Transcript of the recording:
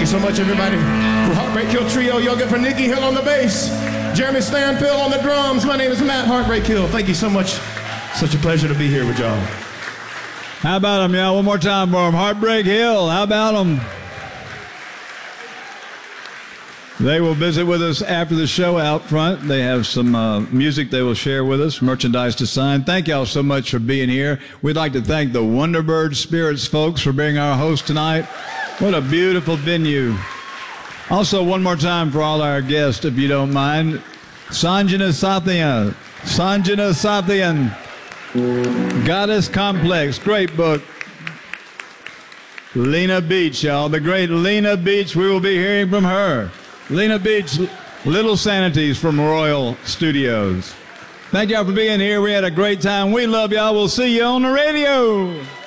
you so much, everybody. For Heartbreak Hill Trio, y'all get for Nikki Hill on the bass, Jeremy Stanfield on the drums. My name is Matt Heartbreak Hill. Thank you so much. Such a pleasure to be here with y'all. How about them, y'all? One more time for them. Heartbreak Hill. How about them? They will visit with us after the show out front. They have some music they will share with us, merchandise to sign. Thank y'all so much for being here. We'd like to thank the Wonderbird Spirits folks for being our host tonight. What a beautiful venue. Also, one more time for all our guests, if you don't mind. Sanjana Sathian. Sanjana Sathian. Goddess Complex. Great book. Lena Beach, y'all. The great Lena Beach. We will be hearing from her. Lena Beach, Little Sanities from Royal Studios. Thank y'all for being here. We had a great time. We love y'all. We'll see you on the radio.